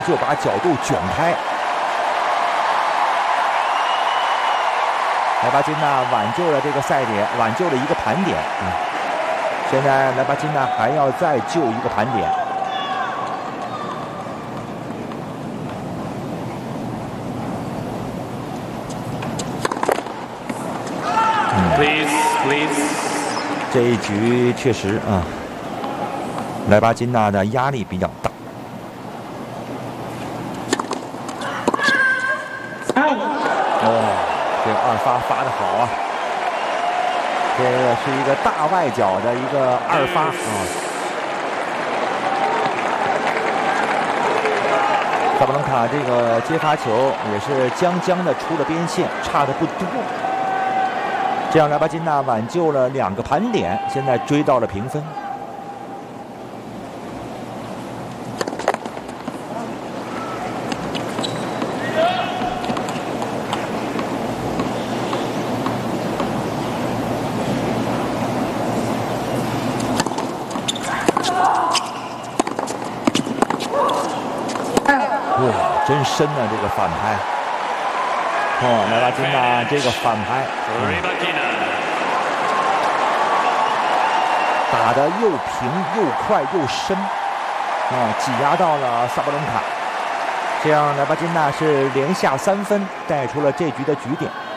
就把角度卷开。莱巴金娜挽救了这个赛点，挽救了一个盘点。现在莱巴金娜还要再救一个盘点。这一局确实莱巴金娜的压力比较大。这个二发发得好啊！这个是一个大外角的一个二发萨布伦卡这个接发球也是将的出了边线，差的不多。这样莱巴金娜挽救了2个盘点，现在追到了平分。真深啊！这个反拍，莱巴金娜这个反拍，打得又平又快又深，挤压到了萨布伦卡，这样莱巴金娜是连下3分，带出了这局的局点。